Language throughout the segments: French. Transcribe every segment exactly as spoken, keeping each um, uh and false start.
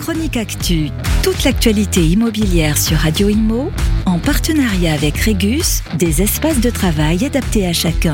Chronique Actu, toute l'actualité immobilière sur Radio Imo, en partenariat avec Régus, des espaces de travail adaptés à chacun.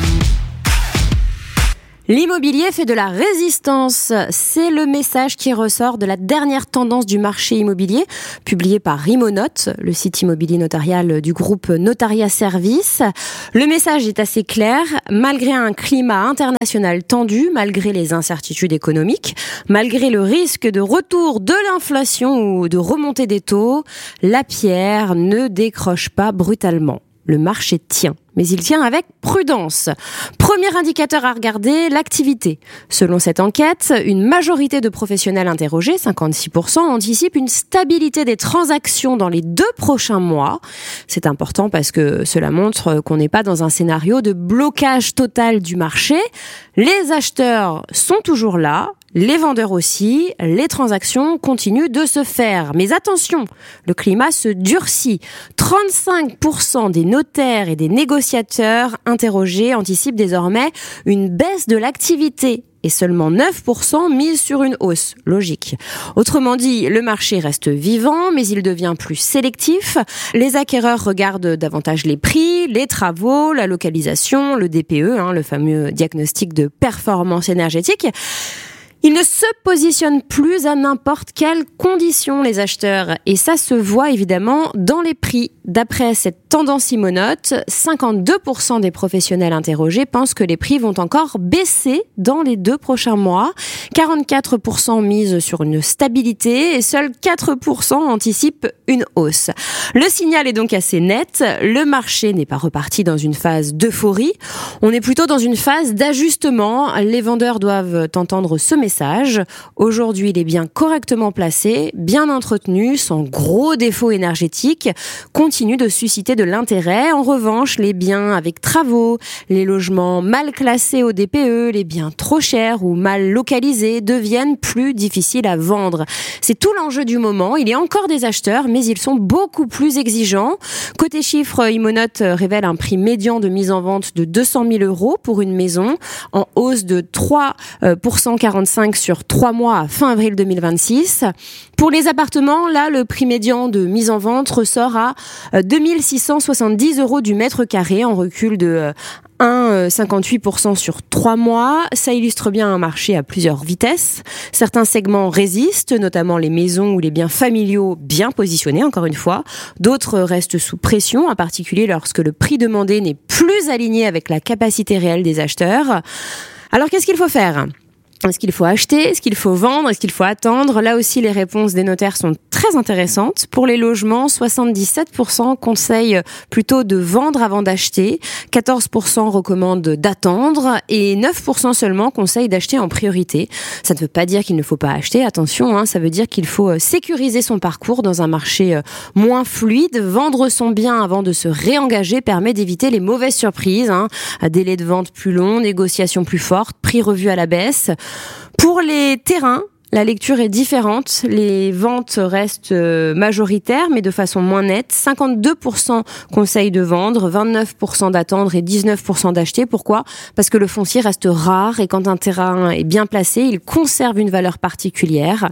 L'immobilier fait de la résistance. C'est le message qui ressort de la dernière tendance du marché immobilier, publiée par Imonote, le site immobilier notarial du groupe Notariat Service. Le message est assez clair. Malgré un climat international tendu, malgré les incertitudes économiques, malgré le risque de retour de l'inflation ou de remontée des taux, la pierre ne décroche pas brutalement. Le marché tient, mais il tient avec prudence. Premier indicateur à regarder, l'activité. Selon cette enquête, une majorité de professionnels interrogés, cinquante-six pour cent, anticipent une stabilité des transactions dans les deux prochains mois. C'est important parce que cela montre qu'on n'est pas dans un scénario de blocage total du marché. Les acheteurs sont toujours là. Les vendeurs aussi, les transactions continuent de se faire. Mais attention, le climat se durcit. trente-cinq pour cent des notaires et des négociateurs interrogés anticipent désormais une baisse de l'activité. Et seulement neuf pour cent misent sur une hausse. Logique. Autrement dit, le marché reste vivant, mais il devient plus sélectif. Les acquéreurs regardent davantage les prix, les travaux, la localisation, le D P E, hein, le fameux diagnostic de performance énergétique. Ils ne se positionnent plus à n'importe quelles conditions, les acheteurs. Et ça se voit évidemment dans les prix. D'après cette tendance Imonote, cinquante-deux pour cent des professionnels interrogés pensent que les prix vont encore baisser dans les deux prochains mois. quarante-quatre pour cent misent sur une stabilité et seuls quatre pour cent anticipent une hausse. Le signal est donc assez net. Le marché n'est pas reparti dans une phase d'euphorie. On est plutôt dans une phase d'ajustement. Les vendeurs doivent entendre ce message. Aujourd'hui, il est bien correctement placé, bien entretenu, sans gros défauts énergétiques, continue de susciter de l'intérêt. En revanche, les biens avec travaux, les logements mal classés au D P E, les biens trop chers ou mal localisés deviennent plus difficiles à vendre. C'est tout l'enjeu du moment. Il y a encore des acheteurs, mais ils sont beaucoup plus exigeants. Côté chiffres, Imonote révèle un prix médian de mise en vente de deux cent mille euros pour une maison, en hausse de trois pour cent quarante-cinq sur trois mois à fin avril deux mille vingt-six. Pour les appartements, là, le prix médian de mise en vente ressort à deux mille six cent soixante-dix euros du mètre carré, en recul de un virgule cinquante-huit pour cent sur trois mois. Ça illustre bien un marché à plusieurs vitesses. Certains segments résistent, notamment les maisons ou les biens familiaux bien positionnés, encore une fois. D'autres restent sous pression, en particulier lorsque le prix demandé n'est plus aligné avec la capacité réelle des acheteurs. Alors, qu'est-ce qu'il faut faire ? Est-ce qu'il faut acheter ? Est-ce qu'il faut vendre ? Est-ce qu'il faut attendre ? Là aussi, les réponses des notaires sont très intéressantes. Pour les logements, soixante-dix-sept pour cent conseillent plutôt de vendre avant d'acheter, quatorze pour cent recommandent d'attendre et neuf pour cent seulement conseillent d'acheter en priorité. Ça ne veut pas dire qu'il ne faut pas acheter, attention, hein, ça veut dire qu'il faut sécuriser son parcours dans un marché moins fluide. Vendre son bien avant de se réengager permet d'éviter les mauvaises surprises, hein. Délai de vente plus long, négociation plus forte, prix revu à la baisse. Pour les terrains, la lecture est différente. Les ventes restent majoritaires, mais de façon moins nette. cinquante-deux pour cent conseillent de vendre, vingt-neuf pour cent d'attendre et dix-neuf pour cent d'acheter. Pourquoi ? Parce que le foncier reste rare et quand un terrain est bien placé, il conserve une valeur particulière.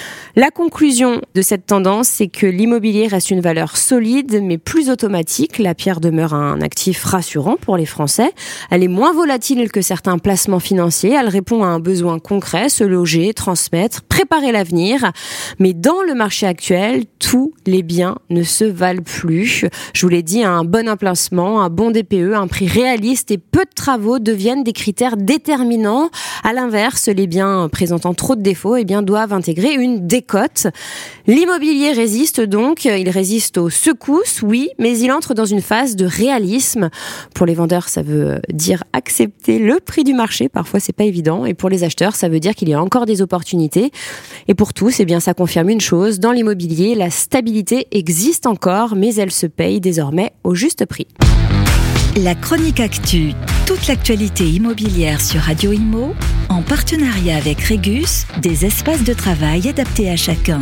La conclusion de cette tendance, c'est que l'immobilier reste une valeur solide, mais plus automatique. La pierre demeure un actif rassurant pour les Français. Elle est moins volatile que certains placements financiers. Elle répond à un besoin concret, se loger, transmettre, préparer l'avenir. Mais dans le marché actuel, tous les biens ne se valent plus. Je vous l'ai dit, un bon emplacement, un bon D P E, un prix réaliste et peu de travaux deviennent des critères déterminants. À l'inverse, les biens présentant trop de défauts, eh bien, doivent intégrer une décote. L'immobilier résiste donc, il résiste aux secousses, oui, mais il entre dans une phase de réalisme. Pour les vendeurs, ça veut dire accepter le prix du marché, parfois c'est pas évident, et pour les acheteurs, ça veut dire qu'il y a encore des opportunités. Et pour tous, eh bien, ça confirme une chose, dans l'immobilier, la stabilité existe encore, mais elle se paye désormais au juste prix. La Chronique Actu, toute l'actualité immobilière sur Radio Imo, en partenariat avec Régus, des espaces de travail adaptés à chacun.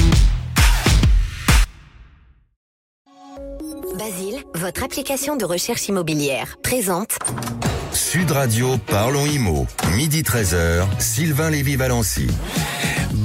Basile, votre application de recherche immobilière, présente Sud Radio, parlons Imo, midi treize heures, Sylvain Lévy-Valency.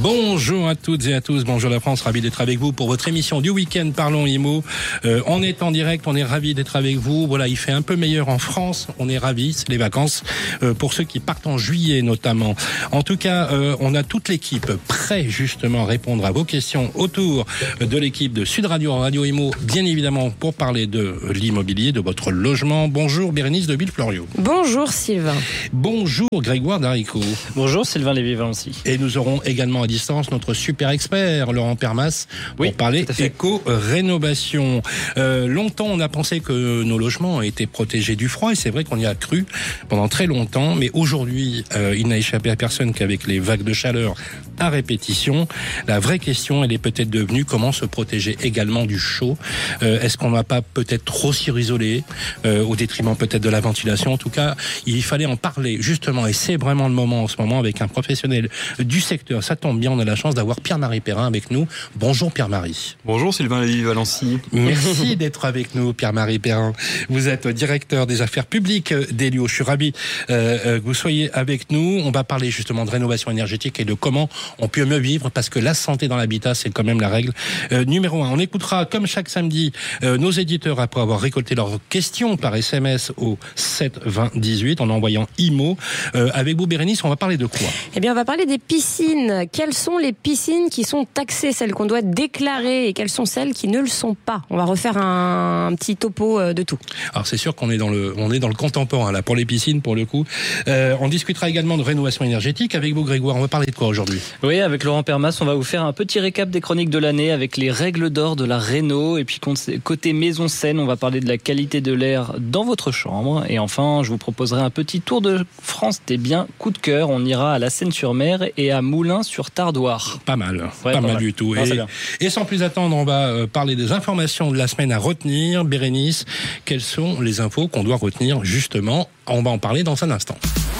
Bonjour à toutes et à tous, bonjour la France, ravi d'être avec vous pour votre émission du week-end Parlons Immo. Euh, on est en direct, on est ravi d'être avec vous. Voilà, il fait un peu meilleur en France, on est ravis, c'est les vacances euh, pour ceux qui partent en juillet notamment. En tout cas, euh, on a toute l'équipe prête justement à répondre à vos questions autour de l'équipe de Sud Radio, Radio Immo, bien évidemment pour parler de l'immobilier, de votre logement. Bonjour Bérénice de Villefloriot. Bonjour Sylvain. Bonjour Grégoire Darico. Bonjour Sylvain Lévy-Valency. Et nous aurons également à distance notre super expert Laurent Permas pour oui, parler éco-rénovation. Euh, longtemps on a pensé que nos logements étaient protégés du froid et c'est vrai qu'on y a cru pendant très longtemps, mais aujourd'hui euh, il n'a échappé à personne qu'avec les vagues de chaleur à répétition, la vraie question elle est peut-être devenue comment se protéger également du chaud. Euh, est-ce qu'on n'a pas peut-être trop s'isoler euh, au détriment peut-être de la ventilation? En tout cas il fallait en parler justement et c'est vraiment le moment en ce moment avec un professionnel du secteur. Ça tombe bien, on a la chance d'avoir Pierre-Marie Perrin avec nous. Bonjour Pierre-Marie. Bonjour Sylvain Lévy-Valency. Merci d'être avec nous Pierre-Marie Perrin. Vous êtes directeur des affaires publiques d'Elio. Je suis ravi euh, que vous soyez avec nous. On va parler justement de rénovation énergétique et de comment on peut mieux vivre parce que la santé dans l'habitat c'est quand même la règle euh, numéro un. On écoutera comme chaque samedi euh, nos éditeurs après avoir récolté leurs questions par S M S au sept vingt dix-huit en envoyant IMO. Euh, avec vous Bérénice, on va parler de quoi? Eh bien on va parler des piscines. Quelles sont les piscines qui sont taxées, celles qu'on doit déclarer, et quelles sont celles qui ne le sont pas? On va refaire un, un petit topo de tout. Alors c'est sûr qu'on est dans le, on est dans le contemporain là pour les piscines pour le coup. Euh, on discutera également de rénovation énergétique avec vous Grégoire. On va parler de quoi aujourd'hui? Oui, avec Laurent Permas, on va vous faire un petit récap des chroniques de l'année avec les règles d'or de la réno. Et puis côté maison saine, on va parler de la qualité de l'air dans votre chambre. Et enfin, je vous proposerai un petit tour de France des biens coup de cœur. On ira à la Seine-sur-Mer et à Moulins-sur-Tardoire. Pas mal, ouais, pas, pas mal, mal du tout. Non, et, et sans plus attendre, on va euh, parler des informations de la semaine à retenir. Bérénice, quelles sont les infos qu'on doit retenir justement? On va en parler dans un instant.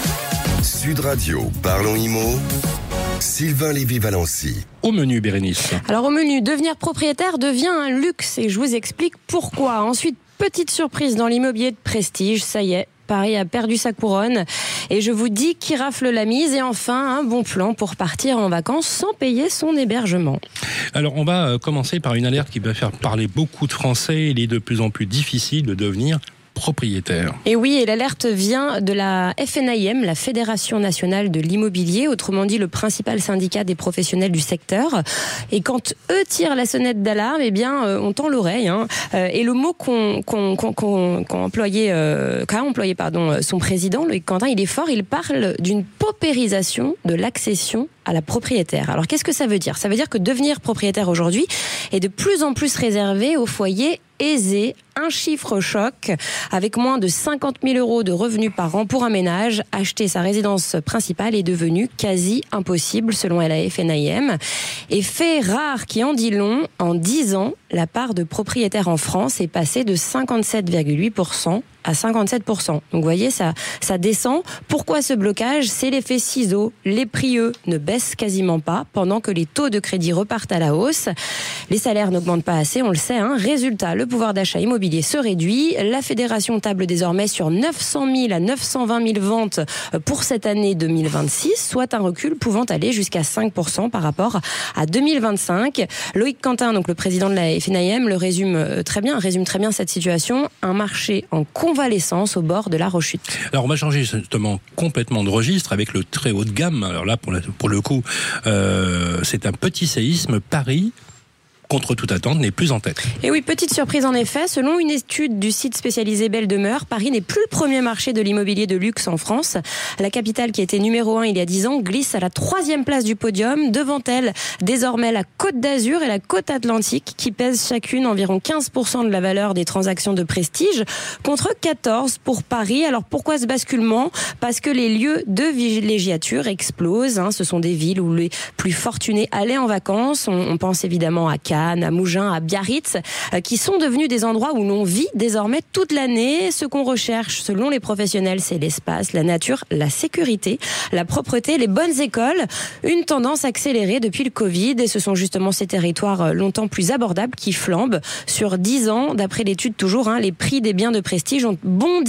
Sud Radio, Parlons Immo, Sylvain Lévy-Valency. Au menu, Bérénice. Alors au menu, devenir propriétaire devient un luxe et je vous explique pourquoi. Ensuite, petite surprise dans l'immobilier de prestige, ça y est. Paris a perdu sa couronne et je vous dis qui rafle la mise. Et enfin, un bon plan pour partir en vacances sans payer son hébergement. Alors, on va commencer par une alerte qui va faire parler beaucoup de Français. Il est de plus en plus difficile de devenir propriétaire. Et oui, et l'alerte vient de la F N I M, la Fédération Nationale de l'Immobilier, autrement dit le principal syndicat des professionnels du secteur. Et quand eux tirent la sonnette d'alarme, eh bien, euh, on tend l'oreille. Hein. Euh, et le mot qu'on, qu'on, qu'on, qu'on, qu'on employé, euh, qu'a employé pardon, son président, Loïc Quentin, il est fort, il parle d'une paupérisation de l'accession à la propriétaire. Alors qu'est-ce que ça veut dire? Ça veut dire que devenir propriétaire aujourd'hui est de plus en plus réservé aux foyers aisés. Un chiffre choc, avec moins de cinquante mille euros de revenus par an pour un ménage, acheter sa résidence principale est devenu quasi impossible selon la F N I M. Et fait rare qui en dit long, en dix ans, la part de propriétaires en France est passée de cinquante-sept virgule huit pour cent à cinquante-sept pour cent. Donc vous voyez, ça, ça descend. Pourquoi ce blocage? C'est l'effet ciseau. Les prix, eux, ne baissent quasiment pas, pendant que les taux de crédit repartent à la hausse. Les salaires n'augmentent pas assez, on le sait. Hein. Résultat, le pouvoir d'achat immobilier se réduit. La fédération table désormais sur neuf cent mille à neuf cent vingt mille ventes pour cette année deux mille vingt-six, soit un recul pouvant aller jusqu'à cinq pour cent par rapport à deux mille vingt-cinq. Loïc Quentin, donc le président de la F N I M, le résume très bien, résume très bien cette situation. Un marché en convalescence au bord de la rechute. Alors on va changer justement complètement de registre avec le très haut de gamme. Alors là, pour, la, pour le coup, euh, c'est un petit séisme. Paris, contre toute attente, n'est plus en tête. Et oui, petite surprise en effet. Selon une étude du site spécialisé Belle Demeure, Paris n'est plus le premier marché de l'immobilier de luxe en France. La capitale, qui était numéro un il y a dix ans, glisse à la troisième place du podium. Devant elle, désormais, la Côte d'Azur et la Côte Atlantique, qui pèsent chacune environ quinze pour cent de la valeur des transactions de prestige, contre quatorze pour Paris. Alors pourquoi ce basculement? Parce que les lieux de villégiature explosent. Hein. Ce sont des villes où les plus fortunés allaient en vacances. On, on pense évidemment à Cannes, à Mougins, à Biarritz, euh, qui sont devenus des endroits où l'on vit désormais toute l'année. Ce qu'on recherche, selon les professionnels, c'est l'espace, la nature, la sécurité, la propreté, les bonnes écoles. Une tendance accélérée depuis le Covid, et ce sont justement ces territoires longtemps plus abordables qui flambent. Sur dix ans, d'après l'étude toujours, hein, les prix des biens de prestige ont bondi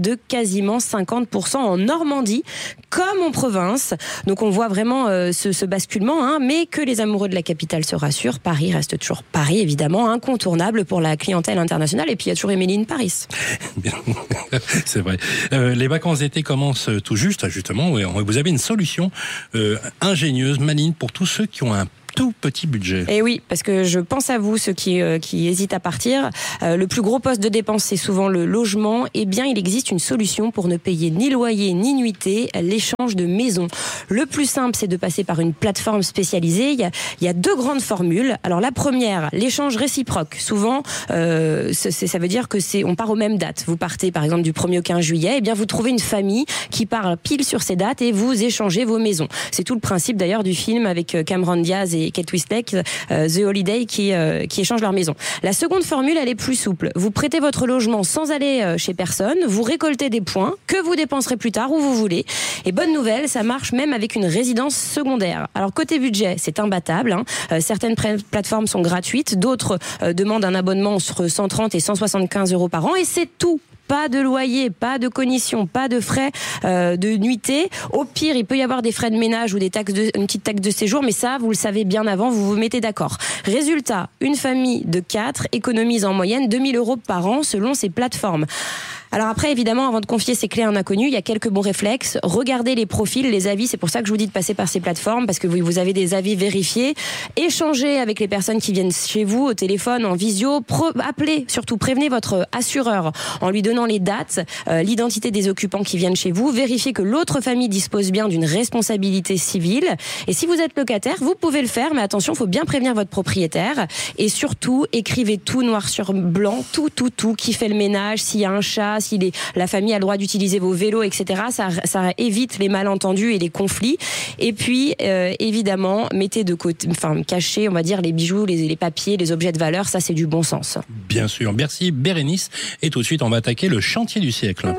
de quasiment cinquante pour cent en Normandie, comme en province. Donc on voit vraiment euh, ce, ce basculement, hein, mais que les amoureux de la capitale se rassurent, Paris reste toujours Paris, évidemment, incontournable pour la clientèle internationale. Et puis il y a toujours Émilie Paris. C'est vrai. Euh, les vacances d'été commencent tout juste, justement. Vous avez une solution euh, ingénieuse, maligne pour tous ceux qui ont un tout petit budget. Et oui, parce que je pense à vous, ceux qui, euh, qui hésitent à partir. Euh, le plus gros poste de dépense, c'est souvent le logement. Eh bien, il existe une solution pour ne payer ni loyer ni nuitée, l'échange de maison. Le plus simple, c'est de passer par une plateforme spécialisée. Il y a, il y a deux grandes formules. Alors, la première, l'échange réciproque. Souvent, euh, c'est, ça veut dire que c'est, on part aux mêmes dates. Vous partez, par exemple, du premier au quinze juillet. Eh bien, vous trouvez une famille qui part pile sur ces dates et vous échangez vos maisons. C'est tout le principe, d'ailleurs, du film avec Cameron Diaz et Kate Winslet, euh, The Holiday, qui, euh, qui échangent leur maison. La seconde formule, elle est plus souple. Vous prêtez votre logement sans aller euh, chez personne, vous récoltez des points que vous dépenserez plus tard où vous voulez. Et bonne nouvelle, ça marche même avec une résidence secondaire. Alors côté budget, c'est imbattable. Hein. Euh, certaines pré- plateformes sont gratuites, d'autres euh, demandent un abonnement entre cent trente et cent soixante-quinze euros par an, et c'est tout. Pas de loyer, pas de commission, pas de frais euh, de nuitée. Au pire, il peut y avoir des frais de ménage ou des taxes de, une petite taxe de séjour, mais ça, vous le savez bien avant, vous vous mettez d'accord. Résultat, une famille de quatre économise en moyenne deux mille euros par an selon ces plateformes. Alors après, évidemment, avant de confier ses clés à un inconnu, il y a quelques bons réflexes. Regardez les profils, les avis. C'est pour ça que je vous dis de passer par ces plateformes, parce que vous avez des avis vérifiés. Échangez avec les personnes qui viennent chez vous, au téléphone, en visio. Pro- appelez, surtout prévenez votre assureur en lui donnant les dates, euh, l'identité des occupants qui viennent chez vous. Vérifiez que l'autre famille dispose bien d'une responsabilité civile. Et si vous êtes locataire, vous pouvez le faire, mais attention, il faut bien prévenir votre propriétaire. Et surtout, écrivez tout noir sur blanc, tout, tout, tout. Qui fait le ménage, s'il y a un chat, si les, la famille a le droit d'utiliser vos vélos, et cetera. Ça, ça évite les malentendus et les conflits. Et puis, euh, évidemment, mettez de côté, enfin, cachez, on va dire, les bijoux, les, les papiers, les objets de valeur. Ça, c'est du bon sens. Bien sûr. Merci, Bérénice. Et tout de suite, on va attaquer le chantier du siècle.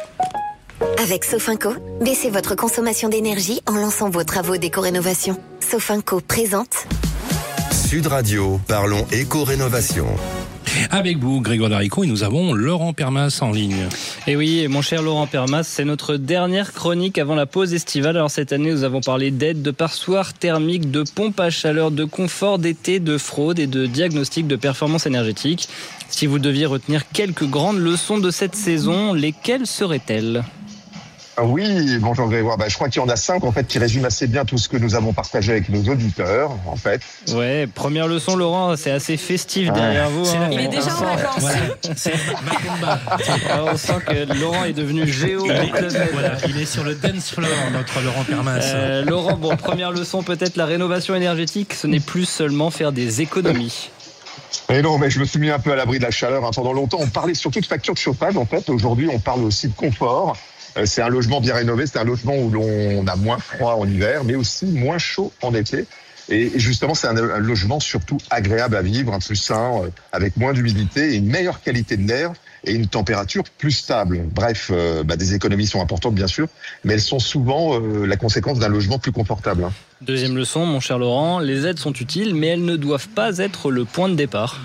Avec Sofinco, baissez votre consommation d'énergie en lançant vos travaux d'éco-rénovation. Sofinco présente Sud Radio, parlons éco-rénovation. Avec vous, Grégoire Darico, et nous avons Laurent Permas en ligne. Et oui, mon cher Laurent Permas, c'est notre dernière chronique avant la pause estivale. Alors cette année, nous avons parlé d'aide, de passoires thermiques, de pompes à chaleur, de confort d'été, de fraude et de diagnostic de performance énergétique. Si vous deviez retenir quelques grandes leçons de cette saison, lesquelles seraient-elles ? Oui, bonjour Grégoire. Bah, je crois qu'il y en a cinq en fait qui résument assez bien tout ce que nous avons partagé avec nos auditeurs en fait. Ouais, première leçon Laurent, c'est assez festif derrière ah, vous. Hein. Il est déjà en vacances. Voilà. C'est on sent que Laurent est devenu géo. Il est, voilà, il est sur le dance floor, notre Laurent Permas. Euh, Laurent, bon, première leçon peut-être, la rénovation énergétique, ce n'est plus seulement faire des économies. Et non, mais je me suis mis un peu à l'abri de la chaleur. Hein. Pendant longtemps, on parlait surtout de facture de chauffage. En fait, aujourd'hui, on parle aussi de confort. C'est un logement bien rénové, c'est un logement où l'on a moins froid en hiver, mais aussi moins chaud en été. Et justement, c'est un, un logement surtout agréable à vivre, un plus sain, avec moins d'humidité et une meilleure qualité de l'air et une température plus stable. Bref, euh, bah, des économies sont importantes bien sûr, mais elles sont souvent euh, la conséquence d'un logement plus confortable. Hein. Deuxième leçon, mon cher Laurent, les aides sont utiles, mais elles ne doivent pas être le point de départ.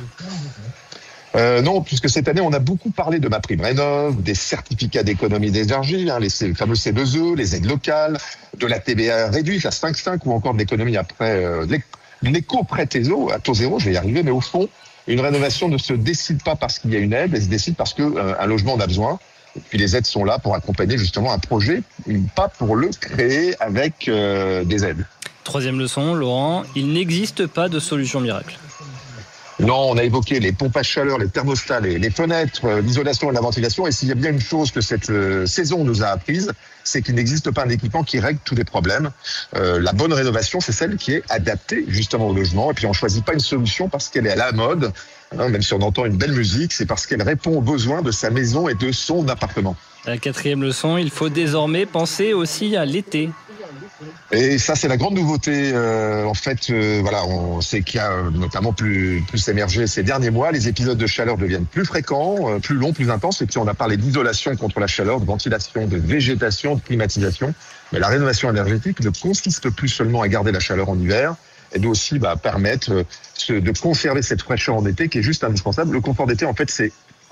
Euh, non, puisque cette année, on a beaucoup parlé de MaPrimeRénov', des certificats d'économie d'énergie, hein, les fameux C deux E, les aides locales, de la T V A réduite, la cinq cinq, ou encore de l'économie après euh, l'éco-prêt à taux zéro, je vais y arriver, mais au fond, une rénovation ne se décide pas parce qu'il y a une aide, elle se décide parce qu'un euh, logement en a besoin. Et puis les aides sont là pour accompagner justement un projet, pas pour le créer avec euh, des aides. Troisième leçon, Laurent, il n'existe pas de solution miracle. Non, on a évoqué les pompes à chaleur, les thermostats, les, les fenêtres, euh, l'isolation et la ventilation. Et s'il y a bien une chose que cette euh, saison nous a apprise, c'est qu'il n'existe pas un équipement qui règle tous les problèmes. Euh, la bonne rénovation, c'est celle qui est adaptée justement au logement. Et puis on choisit pas une solution parce qu'elle est à la mode. Hein, même si on entend une belle musique, c'est parce qu'elle répond aux besoins de sa maison et de son appartement. La quatrième leçon, il faut désormais penser aussi à l'été. Et ça, c'est la grande nouveauté. Euh, en fait, euh, voilà, on sait qu'il y a euh, notamment plus, plus émergé ces derniers mois. Les épisodes de chaleur deviennent plus fréquents, euh, plus longs, plus intenses. Et puis, on a parlé d'isolation contre la chaleur, de ventilation, de végétation, de climatisation. Mais la rénovation énergétique ne consiste plus seulement à garder la chaleur en hiver. Elle doit aussi bah, permettre euh, de conserver cette fraîcheur en été qui est juste indispensable. Le confort d'été, en fait, c'est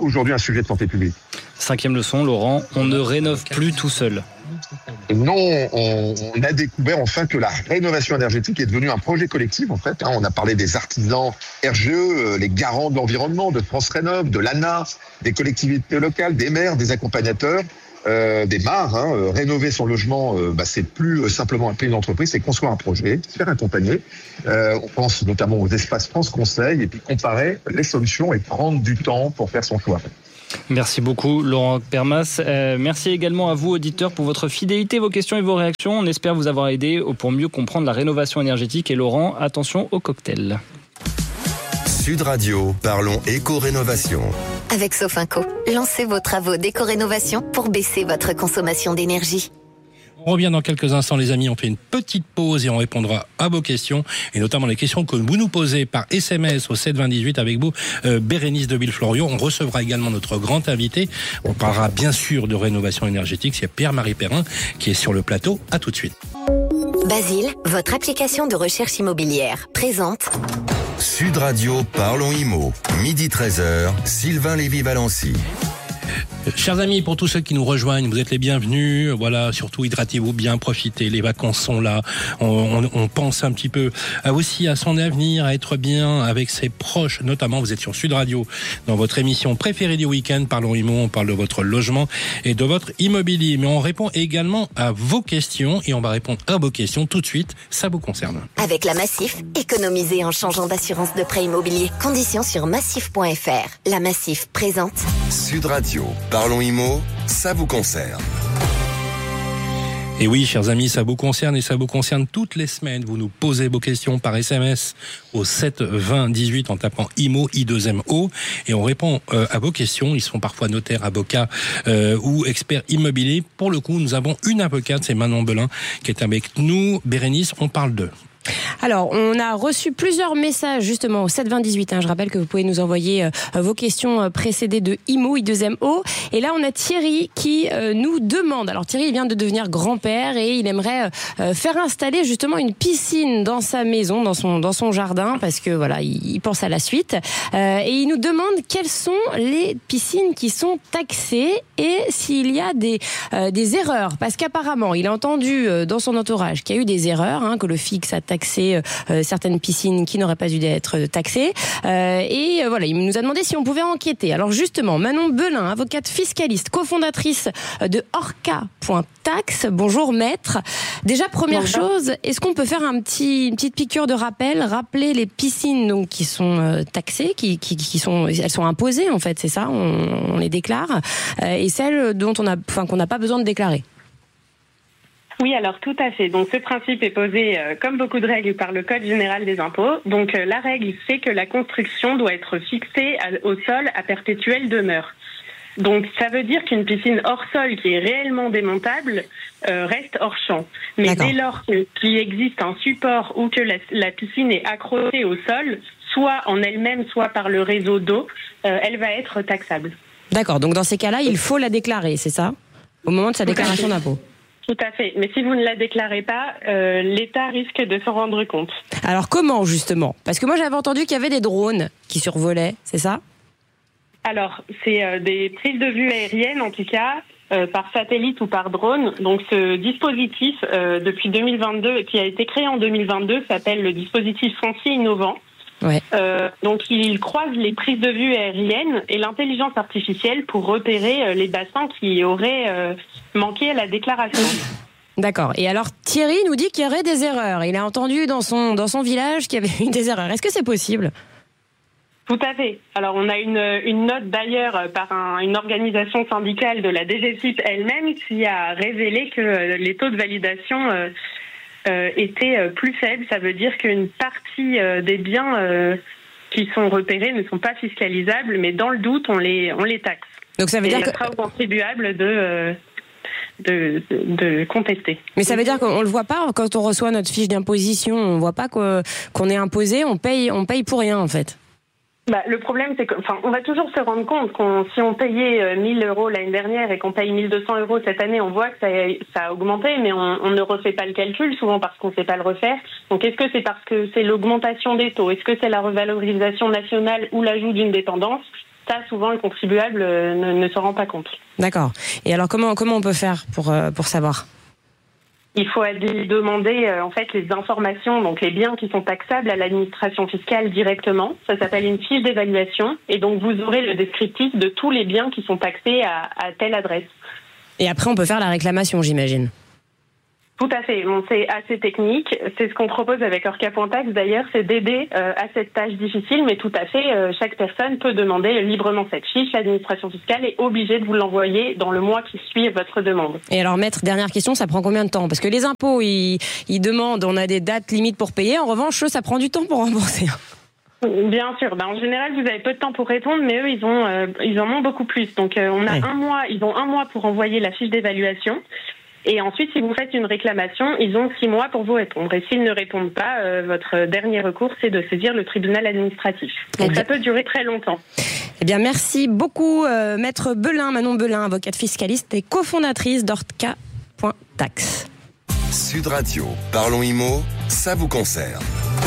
qu'aujourd'hui un sujet de santé publique. Cinquième leçon, Laurent, on ne rénove plus tout seul. Non, on, on a découvert enfin que la rénovation énergétique est devenue un projet collectif en fait. On a parlé des artisans R G E, les garants de l'environnement, de France Rénov, de l'A N A, des collectivités locales, des maires, des accompagnateurs, euh, des mares. Hein. Euh, rénover son logement, euh, bah, c'est plus simplement appeler une entreprise, c'est construire un projet, se faire accompagner. Euh, on pense notamment aux espaces France Conseil et puis comparer les solutions et prendre du temps pour faire son choix. Merci beaucoup Laurent Permas. Euh, merci également à vous auditeurs pour votre fidélité, vos questions et vos réactions. On espère vous avoir aidé pour mieux comprendre la rénovation énergétique. Et Laurent, attention au cocktail. Sud Radio, parlons éco-rénovation. Avec Sofinco, lancez vos travaux d'éco-rénovation pour baisser votre consommation d'énergie. On revient dans quelques instants les amis, on fait une petite pause et on répondra à vos questions et notamment les questions que vous nous posez par S M S au sept vingt dix-huit avec vous, euh, Bérénice de Villefloriot. On recevra également notre grand invité. On parlera bien sûr de rénovation énergétique. C'est Pierre-Marie Perrin qui est sur le plateau. À tout de suite. Basile, votre application de recherche immobilière, présente Sud Radio, parlons immo. Midi treize heures, Sylvain Lévy-Valency. Chers amis, pour tous ceux qui nous rejoignent, vous êtes les bienvenus. Voilà, surtout hydratez-vous bien, profitez. Les vacances sont là. On, on, on pense un petit peu à aussi à son avenir, à être bien avec ses proches. Notamment, vous êtes sur Sud Radio, dans votre émission préférée du week-end. Parlons immo, on parle de votre logement et de votre immobilier. Mais on répond également à vos questions et on va répondre à vos questions tout de suite. Ça vous concerne. Avec la Massif, économisez en changeant d'assurance de prêt immobilier. Conditions sur massif point f r. La Massif présente Sud Radio, parlons immo, ça vous concerne. Et oui, chers amis, ça vous concerne et ça vous concerne toutes les semaines. Vous nous posez vos questions par S M S au sept vingt dix-huit en tapant I M O, I deux M O, et on répond euh, à vos questions. Ils sont parfois notaires, avocats euh, ou experts immobiliers. Pour le coup, nous avons une avocate, c'est Manon Belin, qui est avec nous. Bérénice, on parle d'eux. Alors, on a reçu plusieurs messages justement au sept vingt dix-huit. Hein. Je rappelle que vous pouvez nous envoyer euh, vos questions euh, précédées de I M O, I deux M O. Et là, on a Thierry qui euh, nous demande. Alors, Thierry il vient de devenir grand-père et il aimerait euh, faire installer justement une piscine dans sa maison, dans son dans son jardin, parce que voilà, il, il pense à la suite. Euh, et il nous demande quelles sont les piscines qui sont taxées et s'il y a des euh, des erreurs. Parce qu'apparemment, il a entendu euh, dans son entourage qu'il y a eu des erreurs, hein, que le F I X a taxé euh, certaines piscines qui n'auraient pas dû être taxées. Euh, et euh, voilà, il nous a demandé si on pouvait enquêter. Alors justement, Manon Belin, avocate fiscaliste, cofondatrice de Orca.tax. Bonjour maître. Déjà, première Bonjour. chose, est-ce qu'on peut faire un petit, une petite piqûre de rappel, rappeler les piscines donc, qui sont euh, taxées, qui, qui, qui sont, elles sont imposées en fait, c'est ça, on, on les déclare, euh, et celles dont on a, enfin, qu'on n'a pas besoin de déclarer. Oui, alors tout à fait. Donc ce principe est posé, euh, comme beaucoup de règles, par le Code général des impôts. Donc euh, la règle, c'est que la construction doit être fixée à, au sol à perpétuelle demeure. Donc ça veut dire qu'une piscine hors sol qui est réellement démontable euh, reste hors champ. Mais D'accord. dès lors qu'il existe un support ou que la, la piscine est accrochée au sol, soit en elle-même, soit par le réseau d'eau, euh, elle va être taxable. D'accord. Donc dans ces cas-là, il faut la déclarer, c'est ça ? Au moment de sa déclaration d'impôt. Tout à fait. Mais si vous ne la déclarez pas, euh, l'État risque de s'en rendre compte. Alors comment justement ? Parce que moi j'avais entendu qu'il y avait des drones qui survolaient, c'est ça ? Alors, c'est euh, des prises de vue aériennes en tout cas, euh, par satellite ou par drone. Donc ce dispositif, euh, depuis deux mille vingt-deux, qui a été créé en deux mille vingt-deux, s'appelle le dispositif foncier innovant. Ouais. Euh, donc il croise les prises de vue aériennes et l'intelligence artificielle pour repérer euh, les bassins qui auraient euh, manqué à la déclaration. D'accord. Et alors Thierry nous dit qu'il y aurait des erreurs. Il a entendu dans son dans son village qu'il y avait eu des erreurs. Est-ce que c'est possible ? Tout à fait. Alors on a une, une note d'ailleurs par un, une organisation syndicale de la D G F I P elle-même qui a révélé que les taux de validation euh, euh, étaient plus faibles. Ça veut dire qu'une partie euh, des biens euh, qui sont repérés ne sont pas fiscalisables, mais dans le doute, on les, on les taxe. Donc ça veut dire que ça sera aux contribuables de... Euh, De, de, de contester. Mais ça veut dire qu'on ne le voit pas quand on reçoit notre fiche d'imposition, on ne voit pas qu'on, qu'on est imposé, on paye, on paye pour rien en fait. Bah, le problème, c'est que, enfin, on va toujours se rendre compte qu'on, si on payait mille euros l'année dernière et qu'on paye mille deux cents euros cette année, on voit que ça, ça a augmenté, mais on, on ne refait pas le calcul, souvent parce qu'on ne sait pas le refaire. Donc, est-ce que c'est parce que c'est l'augmentation des taux? Est-ce que c'est la revalorisation nationale ou l'ajout d'une dépendance? ça, souvent, le contribuable ne, ne s'en rend pas compte. D'accord. Et alors, comment, comment on peut faire pour, euh, pour savoir ? Il faut aller demander euh, en fait les informations, donc les biens qui sont taxables à l'administration fiscale directement. Ça s'appelle une fiche d'évaluation et donc vous aurez le descriptif de tous les biens qui sont taxés à, à telle adresse. Et après on peut faire la réclamation, j'imagine. Tout à fait. Bon, c'est assez technique. C'est ce qu'on propose avec Orca Point Taxe d'ailleurs, c'est d'aider euh, à cette tâche difficile, mais tout à fait, euh, chaque personne peut demander librement cette fiche. L'administration fiscale est obligée de vous l'envoyer dans le mois qui suit votre demande. Et alors, maître, dernière question, ça prend combien de temps ? Parce que les impôts, ils, ils demandent, on a des dates limites pour payer. En revanche, eux, ça prend du temps pour rembourser. Bien sûr. Ben, en général, vous avez peu de temps pour répondre, mais eux, ils ont, euh, ils en ont beaucoup plus. Donc, euh, on a ouais. un mois. Ils ont un mois pour envoyer la fiche d'évaluation. Et ensuite, si vous faites une réclamation, ils ont six mois pour vous répondre. Et s'ils ne répondent pas, euh, votre dernier recours, c'est de saisir le tribunal administratif. Donc eh ça peut durer très longtemps. Eh bien, merci beaucoup, euh, maître Belin, Manon Belin, avocate fiscaliste et cofondatrice d'Orca Point Taxe. Sud Radio, Parlons Immo, ça vous concerne.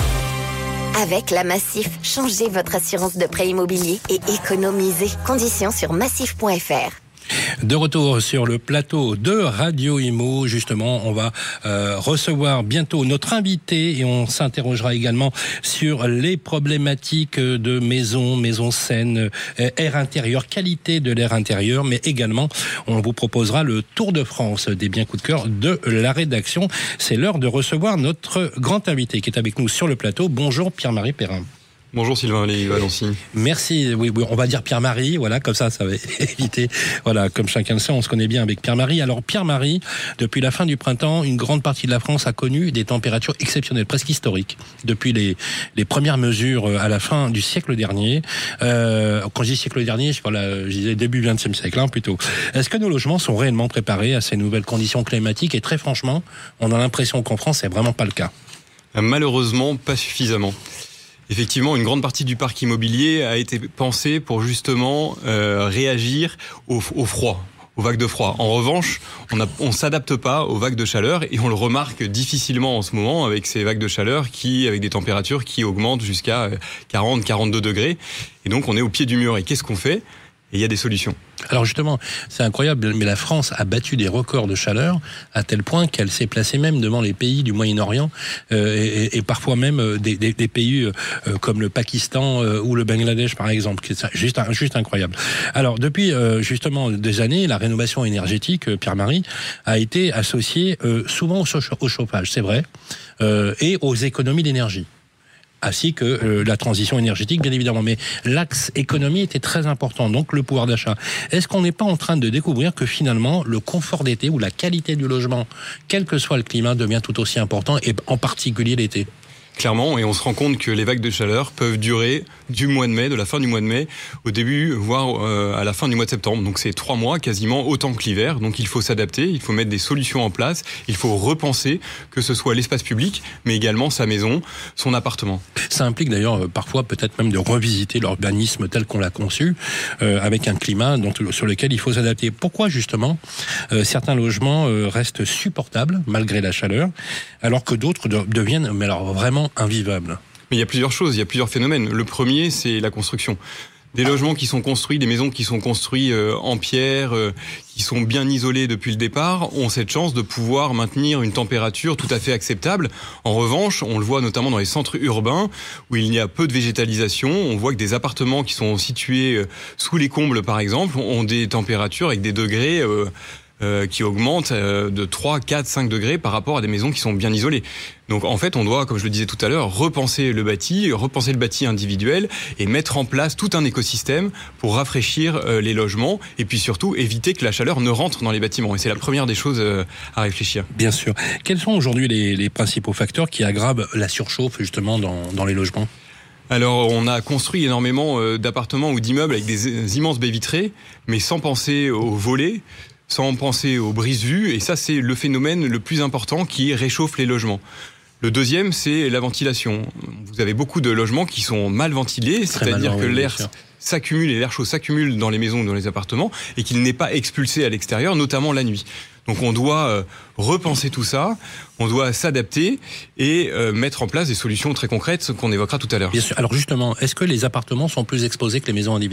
Avec la Massif, changez votre assurance de prêt immobilier et économisez. Conditions sur massif point f r. De retour sur le plateau de Radio Imo, justement, on va euh, recevoir bientôt notre invité et on s'interrogera également sur les problématiques de maisons, maisons saines, euh, air intérieur, qualité de l'air intérieur, mais également on vous proposera le Tour de France des biens coups de cœur de la rédaction. C'est l'heure de recevoir notre grand invité qui est avec nous sur le plateau. Bonjour Pierre-Marie Perrin. Bonjour Sylvain Lévy-Valency. Merci, oui, oui, on va dire Pierre-Marie, voilà, comme ça, ça va éviter, voilà, comme chacun le sait, on se connaît bien avec Pierre-Marie. Alors Pierre-Marie, depuis la fin du printemps, une grande partie de la France a connu des températures exceptionnelles, presque historiques, depuis les, les premières mesures à la fin du siècle dernier. Euh, quand je dis siècle dernier, je parle, je disais début vingtième siècle, hein, plutôt. Est-ce que nos logements sont réellement préparés à ces nouvelles conditions climatiques ? Et très franchement, on a l'impression qu'en France, c'est vraiment pas le cas. Malheureusement, pas suffisamment. Effectivement, une grande partie du parc immobilier a été pensée pour justement euh, réagir au, au froid, aux vagues de froid. En revanche, on ne on s'adapte pas aux vagues de chaleur et on le remarque difficilement en ce moment avec ces vagues de chaleur qui, avec des températures qui augmentent jusqu'à quarante à quarante-deux degrés. Et donc, on est au pied du mur. Et qu'est-ce qu'on fait ? Et il y a des solutions. Alors justement, c'est incroyable, mais la France a battu des records de chaleur à tel point qu'elle s'est placée même devant les pays du Moyen-Orient euh, et, et parfois même des, des, des pays euh, comme le Pakistan euh, ou le Bangladesh par exemple. C'est juste, juste incroyable. Alors depuis euh, justement des années, la rénovation énergétique, euh, Pierre-Marie, a été associée euh, souvent au, au chauffage, c'est vrai, euh, et aux économies d'énergie. Ainsi que euh, la transition énergétique, bien évidemment. Mais l'axe économie était très important, donc le pouvoir d'achat. Est-ce qu'on n'est pas en train de découvrir que finalement, le confort d'été ou la qualité du logement, quel que soit le climat, devient tout aussi important, et en particulier l'été ? Clairement, et on se rend compte que les vagues de chaleur peuvent durer du mois de mai, de la fin du mois de mai, au début, voire euh, à la fin du mois de septembre. Donc c'est trois mois, quasiment autant que l'hiver. Donc il faut s'adapter, il faut mettre des solutions en place, il faut repenser, que ce soit l'espace public, mais également sa maison, son appartement. Ça implique d'ailleurs euh, parfois peut-être même de revisiter l'urbanisme tel qu'on l'a conçu, euh, avec un climat dont, sur lequel il faut s'adapter. Pourquoi justement euh, certains logements euh, restent supportables malgré la chaleur, alors que d'autres de, deviennent, mais alors vraiment invivable. Mais il y a plusieurs choses, il y a plusieurs phénomènes. Le premier, c'est la construction. Des logements qui sont construits, des maisons qui sont construites euh, en pierre, euh, qui sont bien isolées depuis le départ, ont cette chance de pouvoir maintenir une température tout à fait acceptable. En revanche, on le voit notamment dans les centres urbains où il y a peu de végétalisation. On voit que des appartements qui sont situés euh, sous les combles, par exemple, ont des températures avec des degrés euh, Euh, qui augmente euh, de trois, quatre, cinq degrés par rapport à des maisons qui sont bien isolées. Donc en fait, on doit, comme je le disais tout à l'heure, repenser le bâti, repenser le bâti individuel et mettre en place tout un écosystème pour rafraîchir euh, les logements et puis surtout éviter que la chaleur ne rentre dans les bâtiments. Et c'est la première des choses euh, à réfléchir. Bien sûr. Quels sont aujourd'hui les, les principaux facteurs qui aggravent la surchauffe justement dans, dans les logements ? Alors, on a construit énormément euh, d'appartements ou d'immeubles avec des, des immenses baies vitrées, mais sans penser aux volets, sans penser aux brises-vues, et ça c'est le phénomène le plus important qui réchauffe les logements. Le deuxième, c'est la ventilation. Vous avez beaucoup de logements qui sont mal ventilés, Très c'est-à-dire que oui, l'air s'accumule et l'air chaud s'accumule dans les maisons ou dans les appartements et qu'il n'est pas expulsé à l'extérieur, notamment la nuit. Donc on doit euh, repenser tout ça, on doit s'adapter et euh, mettre en place des solutions très concrètes qu'on évoquera tout à l'heure. Bien sûr. Alors justement, est-ce que les appartements sont plus exposés que les maisons individuelles ?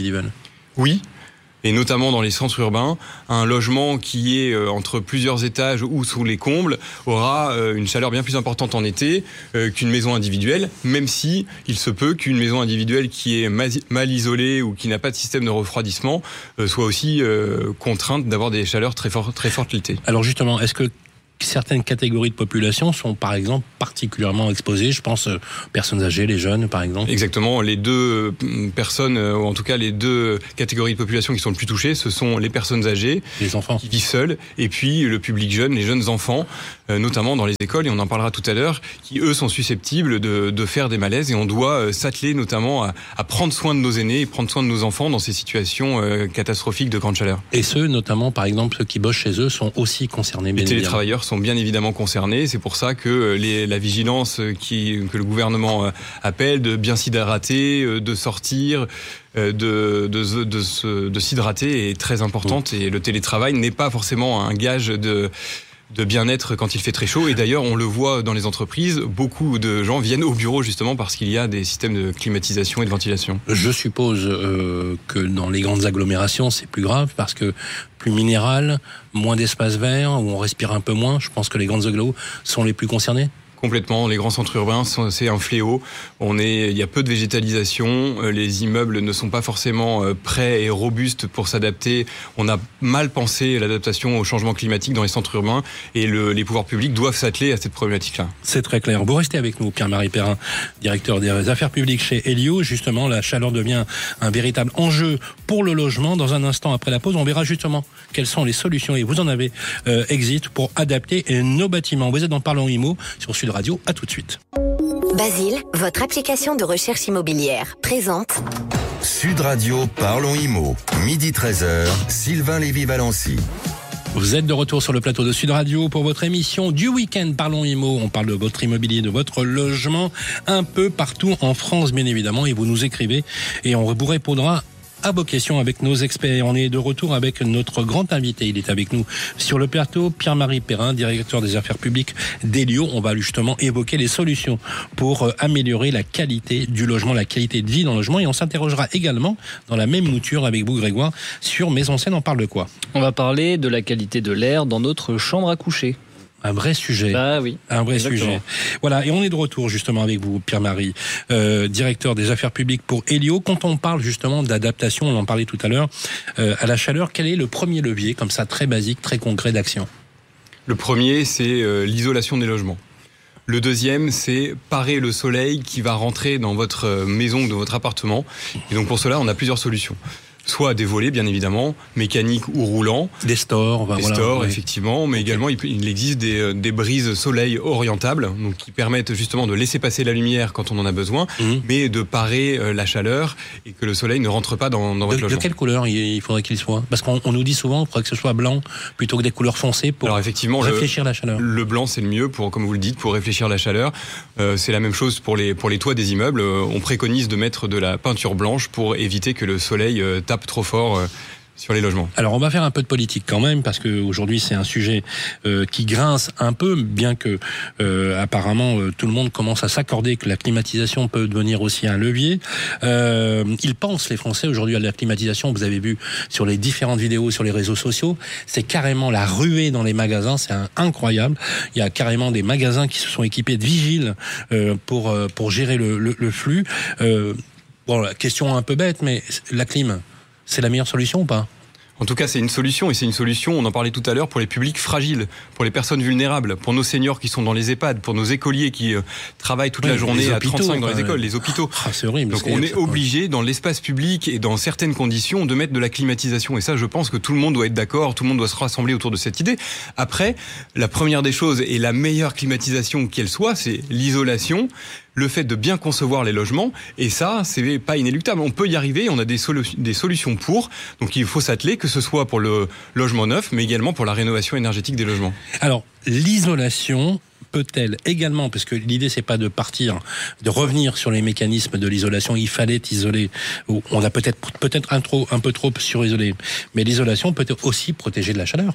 Oui. Et notamment dans les centres urbains, un logement qui est euh, entre plusieurs étages ou sous les combles aura euh, une chaleur bien plus importante en été euh, qu'une maison individuelle, même si il se peut qu'une maison individuelle qui est mal, mal isolée ou qui n'a pas de système de refroidissement euh, soit aussi euh, contrainte d'avoir des chaleurs très, for- très fortes l'été. Alors justement, est-ce que certaines catégories de population sont par exemple particulièrement exposées? Je pense aux personnes âgées, les jeunes par exemple. Exactement, les deux personnes, ou en tout cas les deux catégories de population qui sont le plus touchées, ce sont les personnes âgées, les enfants qui vivent seuls, et puis le public jeune, les jeunes enfants, euh, notamment dans les écoles, et on en parlera tout à l'heure, qui eux sont susceptibles de, de faire des malaises, et on doit euh, s'atteler notamment à, à prendre soin de nos aînés et prendre soin de nos enfants dans ces situations euh, catastrophiques de grande chaleur. Et ceux, notamment par exemple ceux qui bossent chez eux, sont aussi concernés. Les télétravailleurs sont bien évidemment concernés. C'est pour ça que les, la vigilance qui, que le gouvernement appelle de bien s'hydrater, de sortir, de, de, de, de, de s'hydrater est très importante. Et le télétravail n'est pas forcément un gage de... de bien-être quand il fait très chaud. Et d'ailleurs, on le voit dans les entreprises, beaucoup de gens viennent au bureau justement parce qu'il y a des systèmes de climatisation et de ventilation. Je suppose euh, que dans les grandes agglomérations, c'est plus grave parce que plus minéral, moins d'espace vert, où on respire un peu moins. Je pense que les grandes agglos sont les plus concernées. Complètement, les grands centres urbains, c'est un fléau. On est, il y a peu de végétalisation, les immeubles ne sont pas forcément prêts et robustes pour s'adapter. On a mal pensé l'adaptation au changement climatique dans les centres urbains et le, les pouvoirs publics doivent s'atteler à cette problématique-là. C'est très clair. Vous restez avec nous, Pierre-Marie Perrin, directeur des affaires publiques chez Hélio. Justement, la chaleur devient un véritable enjeu pour le logement. Dans un instant, après la pause, on verra justement quelles sont les solutions, et vous en avez, euh, exit pour adapter nos bâtiments. Vous êtes dans Parlons Immo sur Sud Radio. À tout de suite. Basile, votre application de recherche immobilière, présente Sud Radio Parlons Immo, midi treize heures, Sylvain Lévy-Valency. Vous êtes de retour sur le plateau de Sud Radio pour votre émission du week-end Parlons Immo. On parle de votre immobilier, de votre logement, un peu partout en France, bien évidemment, et vous nous écrivez et on vous répondra à vos questions avec nos experts. On est de retour avec notre grand invité. Il est avec nous sur le plateau, Pierre-Marie Perrin, directeur des affaires publiques d'Hélio. On va justement évoquer les solutions pour améliorer la qualité du logement, la qualité de vie dans le logement. Et on s'interrogera également, dans la même mouture avec vous, Grégoire, sur Maison Scène. On parle de quoi? On va parler de la qualité de l'air dans notre chambre à coucher. Un vrai sujet. Ah oui. Un vrai exactement. sujet. Voilà. Et on est de retour justement avec vous, Pierre-Marie, euh, directeur des affaires publiques pour Hélio. Quand on parle justement d'adaptation, on en parlait tout à l'heure, euh, à la chaleur, quel est le premier levier, comme ça, très basique, très concret d'action? Le premier, c'est euh, l'isolation des logements. Le deuxième, c'est parer le soleil qui va rentrer dans votre maison ou dans votre appartement. Et donc pour cela, on a plusieurs solutions. Soit des volets, bien évidemment, mécaniques ou roulants. Des stores. Ben des voilà, stores, oui. effectivement. Mais okay. également, il, il existe des, des brises soleil orientables, donc qui permettent justement de laisser passer la lumière quand on en a besoin, mmh. mais de parer euh, la chaleur et que le soleil ne rentre pas dans, dans votre de, logement. De quelle couleur il faudrait qu'il soit? Parce qu'on on nous dit souvent qu'il faudrait que ce soit blanc plutôt que des couleurs foncées pour Alors, effectivement, réfléchir le, la chaleur. Le blanc, c'est le mieux, pour, comme vous le dites, pour réfléchir la chaleur. Euh, c'est la même chose pour les, pour les toits des immeubles. Euh, on préconise de mettre de la peinture blanche pour éviter que le soleil euh, tape trop fort euh, sur les logements. Alors on va faire un peu de politique quand même, parce que aujourd'hui c'est un sujet euh, qui grince un peu, bien que euh, apparemment euh, tout le monde commence à s'accorder que la climatisation peut devenir aussi un levier. Euh, ils pensent, les Français, aujourd'hui à la climatisation. Vous avez vu sur les différentes vidéos sur les réseaux sociaux, c'est carrément la ruée dans les magasins, c'est un, incroyable. Il y a carrément des magasins qui se sont équipés de vigiles euh, pour euh, pour gérer le, le, le flux. Euh, bon, la question un peu bête, mais la clim, c'est la meilleure solution ou pas? En tout cas, c'est une solution, et c'est une solution, on en parlait tout à l'heure, pour les publics fragiles, pour les personnes vulnérables, pour nos seniors qui sont dans les EHPAD, pour nos écoliers qui euh, travaillent toute oui, la journée à trente-cinq dans les écoles, les hôpitaux. Ah, c'est horrible. Donc c'est on horrible, est obligé, dans l'espace public et dans certaines conditions, de mettre de la climatisation. Et ça, je pense que tout le monde doit être d'accord, tout le monde doit se rassembler autour de cette idée. Après, la première des choses, et la meilleure climatisation qu'elle soit, c'est l'isolation, le fait de bien concevoir les logements, et ça, c'est pas inéluctable. On peut y arriver, on a des, solu- des solutions pour, donc il faut s'atteler, que ce soit pour le logement neuf, mais également pour la rénovation énergétique des logements. Alors, l'isolation peut-elle également, parce que l'idée c'est pas de partir, de revenir sur les mécanismes de l'isolation, il fallait isoler, on a peut-être peut-être un, trop, un peu trop surisolé, mais l'isolation peut aussi protéger de la chaleur.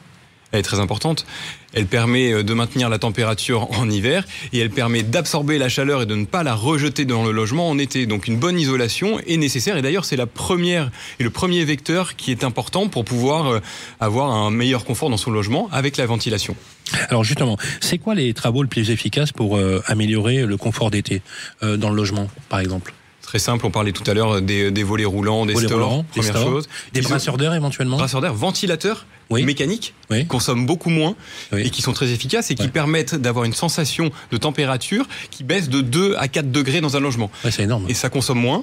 elle est très importante. Elle permet de maintenir la température en hiver et elle permet d'absorber la chaleur et de ne pas la rejeter dans le logement en été. Donc une bonne isolation est nécessaire et d'ailleurs c'est la première et le premier vecteur qui est important pour pouvoir avoir un meilleur confort dans son logement avec la ventilation. Alors justement, c'est quoi les travaux les plus efficaces pour euh, améliorer le confort d'été euh, dans le logement, par exemple ? Très simple, on parlait tout à l'heure des, des volets roulants, des volets stores, roulants, première des stores, chose. Des brasseurs d'air éventuellement. Brasseurs d'air, ventilateurs oui. mécaniques, oui. consomment beaucoup moins oui. et qui sont très efficaces et qui ouais. permettent d'avoir une sensation de température qui baisse de deux à quatre degrés dans un logement. Ouais, c'est énorme. Et ça consomme moins,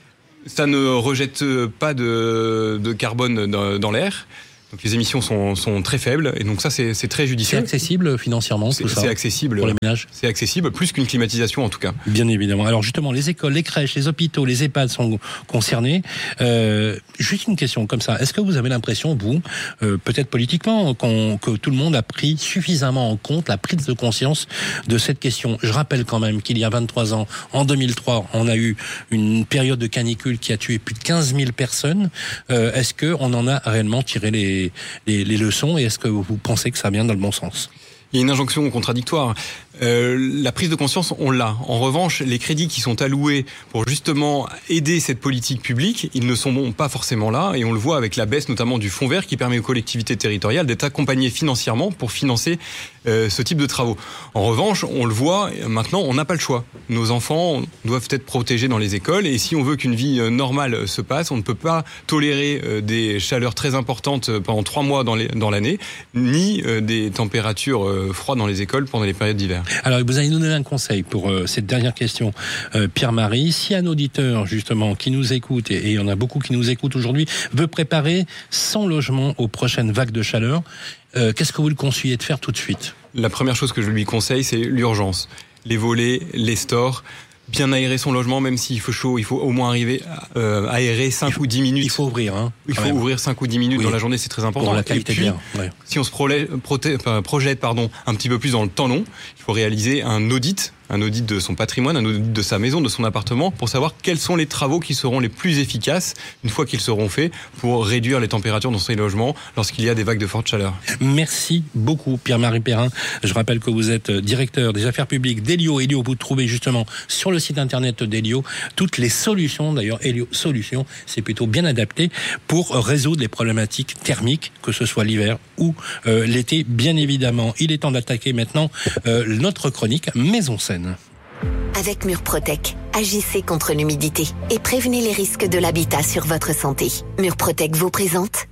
ça ne rejette pas de, de carbone dans, dans l'air. Donc les émissions sont, sont très faibles et donc ça c'est, c'est très judicieux. C'est accessible financièrement tout c'est, ça. C'est accessible pour les ménages. C'est accessible plus qu'une climatisation en tout cas. Bien évidemment. Alors justement les écoles, les crèches, les hôpitaux, les EHPAD sont concernés. Euh, juste une question comme ça. Est-ce que vous avez l'impression vous, euh, peut-être politiquement, qu'on, que tout le monde a pris suffisamment en compte la prise de conscience de cette question ? Je rappelle quand même qu'il y a vingt-trois ans, en deux mille trois, on a eu une période de canicule qui a tué plus de quinze mille personnes. Euh, est-ce que on en a réellement tiré les Les, les leçons et est-ce que vous pensez que ça vient dans le bon sens ? Il y a une injonction contradictoire. Euh, la prise de conscience, on l'a. En revanche, les crédits qui sont alloués pour justement aider cette politique publique, ils ne sont pas forcément là. Et on le voit avec la baisse notamment du fonds vert qui permet aux collectivités territoriales d'être accompagnées financièrement pour financer euh, ce type de travaux. En revanche, on le voit, maintenant, on n'a pas le choix. Nos enfants doivent être protégés dans les écoles. Et si on veut qu'une vie normale se passe, on ne peut pas tolérer euh, des chaleurs très importantes pendant trois mois dans, les, dans l'année, ni euh, des températures euh, froides dans les écoles pendant les périodes d'hiver. Alors, vous allez nous donner un conseil pour euh, cette dernière question, euh, Pierre-Marie. Si un auditeur, justement, qui nous écoute, et, et il y en a beaucoup qui nous écoutent aujourd'hui, veut préparer son logement aux prochaines vagues de chaleur, euh, qu'est-ce que vous le conseillez de faire tout de suite ? La première chose que je lui conseille, c'est l'urgence. Les volets, les stores, bien aérer son logement, même s'il fait chaud, il faut au moins arriver à euh, aérer cinq ou dix minutes. Il faut ouvrir, hein. Il faut même. ouvrir cinq ou dix minutes oui. dans la journée, c'est très important. Pour la qualité et puis, de l'air. Ouais. Si on se projette, projette pardon, un petit peu plus dans le temps long, il faut réaliser un audit, un audit de son patrimoine, un audit de sa maison, de son appartement, pour savoir quels sont les travaux qui seront les plus efficaces, une fois qu'ils seront faits, pour réduire les températures dans ces logements lorsqu'il y a des vagues de forte chaleur. Merci beaucoup, Pierre-Marie Perrin. Je rappelle que vous êtes directeur des affaires publiques d'Elio. Elio, vous trouvez justement sur le site internet d'Elio toutes les solutions. D'ailleurs, Elio Solutions, c'est plutôt bien adapté pour résoudre les problématiques thermiques, que ce soit l'hiver ou euh, l'été, bien évidemment. Il est temps d'attaquer maintenant euh, notre chronique Maison Saine. Avec Murprotec, agissez contre l'humidité et prévenez les risques de l'habitat sur votre santé. Murprotec vous présente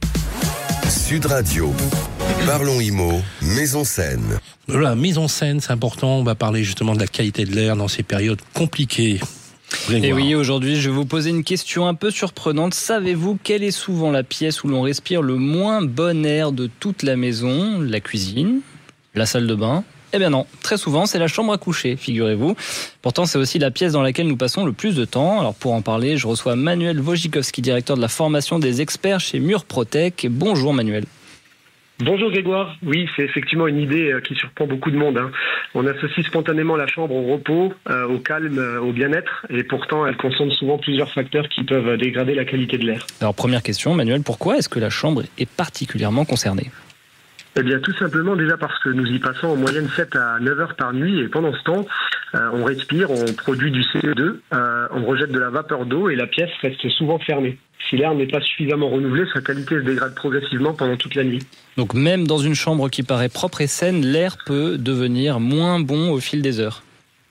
Sud Radio. Parlons Immo, Maison Saine. Voilà, Maison Saine, c'est important. On va parler justement de la qualité de l'air dans ces périodes compliquées. Grégoire. Et oui, aujourd'hui, je vais vous poser une question un peu surprenante. Savez-vous quelle est souvent la pièce où l'on respire le moins bon air de toute la maison ? La cuisine ? La salle de bain ? Eh bien non, très souvent c'est la chambre à coucher, figurez-vous. Pourtant c'est aussi la pièce dans laquelle nous passons le plus de temps. Alors pour en parler, je reçois Manuel Wojcikowski, directeur de la formation des experts chez Murprotec. Bonjour Manuel. Bonjour Grégoire, oui c'est effectivement une idée qui surprend beaucoup de monde. Hein. On associe spontanément la chambre au repos, euh, au calme, euh, au bien-être et pourtant elle consomme souvent plusieurs facteurs qui peuvent dégrader la qualité de l'air. Alors première question Manuel, pourquoi est-ce que la chambre est particulièrement concernée ? Eh bien, tout simplement déjà parce que nous y passons en moyenne sept à neuf heures par nuit et pendant ce temps, euh, on respire, on produit du C O deux, euh, on rejette de la vapeur d'eau et la pièce reste souvent fermée. Si l'air n'est pas suffisamment renouvelé, sa qualité se dégrade progressivement pendant toute la nuit. Donc même dans une chambre qui paraît propre et saine, l'air peut devenir moins bon au fil des heures.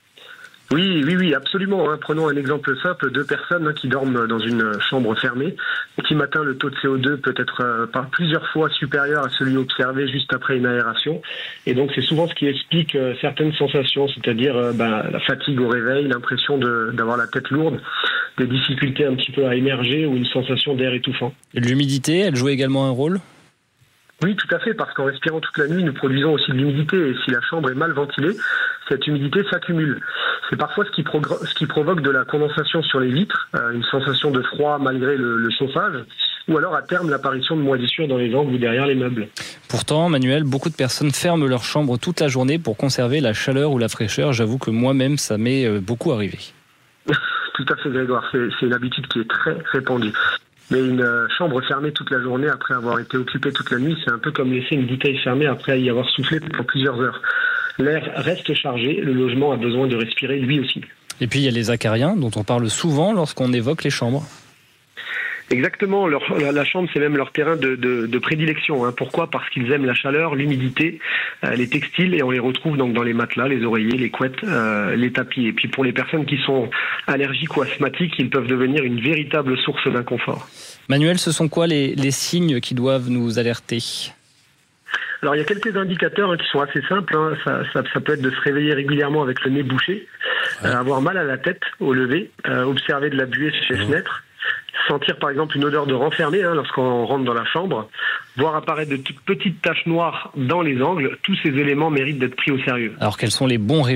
Oui, oui, oui, absolument. Hein. Prenons un exemple simple, deux personnes hein, qui dorment dans une chambre fermée. Au petit matin, le taux de C O deux peut être euh, par plusieurs fois supérieur à celui observé juste après une aération. Et donc, c'est souvent ce qui explique euh, certaines sensations, c'est-à-dire euh, ben, la fatigue au réveil, l'impression de, d'avoir la tête lourde, des difficultés un petit peu à émerger ou une sensation d'air étouffant. Et l'humidité, elle joue également un rôle ? Oui, tout à fait, parce qu'en respirant toute la nuit, nous produisons aussi de l'humidité. Et si la chambre est mal ventilée, cette humidité s'accumule. C'est parfois ce qui, progr- ce qui provoque de la condensation sur les vitres, euh, une sensation de froid malgré le, le chauffage, ou alors à terme l'apparition de moisissures dans les angles ou derrière les meubles. Pourtant, Manuel, beaucoup de personnes ferment leur chambre toute la journée pour conserver la chaleur ou la fraîcheur. J'avoue que moi-même, ça m'est beaucoup arrivé. Tout à fait, Grégoire. C'est, c'est une habitude qui est très répandue. Mais une euh, chambre fermée toute la journée après avoir été occupée toute la nuit, c'est un peu comme laisser une bouteille fermée après y avoir soufflé pendant plusieurs heures. L'air reste chargé, le logement a besoin de respirer lui aussi. Et puis il y a les acariens dont on parle souvent lorsqu'on évoque les chambres. Exactement, leur, la chambre c'est même leur terrain de, de, de prédilection. Hein. Pourquoi ? Parce qu'ils aiment la chaleur, l'humidité, euh, les textiles, et on les retrouve donc dans les matelas, les oreillers, les couettes, euh, les tapis. Et puis pour les personnes qui sont allergiques ou asthmatiques, ils peuvent devenir une véritable source d'inconfort. Manuel, ce sont quoi les, les signes qui doivent nous alerter ? Alors il y a quelques indicateurs hein, qui sont assez simples. Hein. Ça, ça, ça peut être de se réveiller régulièrement avec le nez bouché, ouais. euh, avoir mal à la tête au lever, euh, observer de la buée chez les fenêtres, sentir par exemple une odeur de renfermé hein, lorsqu'on rentre dans la chambre, voir apparaître de toutes petites taches noires dans les angles. Tous ces éléments méritent d'être pris au sérieux. Alors quels sont les bons